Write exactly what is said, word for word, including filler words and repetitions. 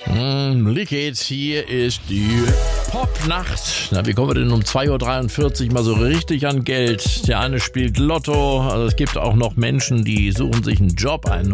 Mm, Liquid, hier ist die Popnacht. Na, wie kommen wir denn um zwei Uhr dreiundvierzig mal so richtig an Geld? Der eine spielt Lotto, also es gibt auch noch Menschen, die suchen sich einen Job, einen